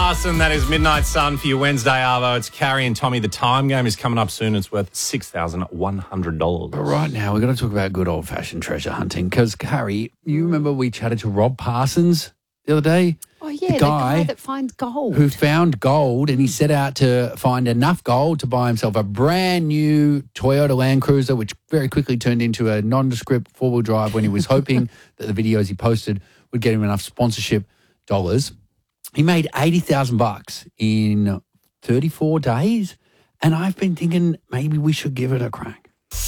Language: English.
Parson, that is Midnight Sun for your Wednesday, Arvo. It's Carrie and Tommy. The time game is coming up soon. It's worth $6,100. But right now, we've got to talk about good old-fashioned treasure hunting because, Carrie, you remember we chatted to Rob Parsons the other day? Oh, yeah, the guy that finds gold. Who found gold, and he set out to find enough gold to buy himself a brand new Toyota Land Cruiser, which very quickly turned into a nondescript four-wheel drive when he was hoping that the videos he posted would get him enough sponsorship dollars. He made $80,000 in 34 days, and I've been thinking maybe we should give it a crack.